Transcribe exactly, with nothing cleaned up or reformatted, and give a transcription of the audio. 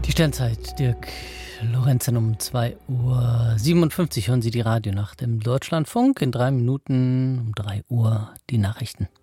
Die Sternzeit, Dirk Lorenzen um zwei Uhr siebenundfünfzig hören Sie die Radionacht im Deutschlandfunk. In drei Minuten um drei Uhr die Nachrichten.